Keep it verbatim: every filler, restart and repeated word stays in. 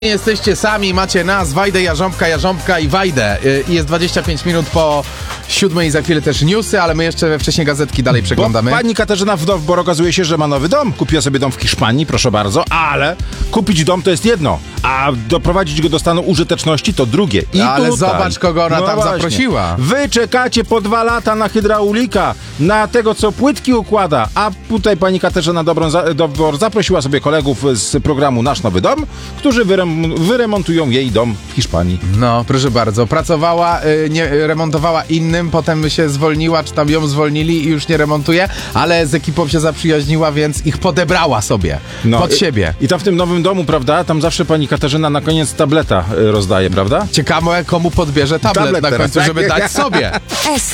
Nie jesteście sami, macie nas, Wajdę, Jarząbka, Jarząbka i Wajdę. I jest dwadzieścia pięć minut po siódmej i za chwilę też newsy, ale my jeszcze wcześniej gazetki dalej przeglądamy. Bo pani Katarzyna Wdowbor okazuje się, że ma nowy dom. Kupiła sobie dom w Hiszpanii, proszę bardzo, ale kupić dom to jest jedno, a doprowadzić go do stanu użyteczności to drugie. I ale tutaj, zobacz, kogo ona no tam właśnie, zaprosiła. Wy czekacie po dwa lata na hydraulika, na tego, co płytki układa, a tutaj pani Katarzyna Wdowbor zaprosiła sobie kolegów z programu Nasz Nowy Dom, którzy wyrem- wyremontują jej dom w Hiszpanii. No, proszę bardzo. Pracowała, y, nie, remontowała innym, potem się zwolniła, czy tam ją zwolnili i już nie remontuje, ale z ekipą się zaprzyjaźniła, więc ich podebrała sobie No, pod i, siebie. I tam w tym nowym domu, prawda, tam zawsze pani Katarzyna na koniec tableta y, rozdaje, prawda? Ciekawe, komu podbierze tablet, Tablet na teraz, końcu, tak? żeby dać sobie.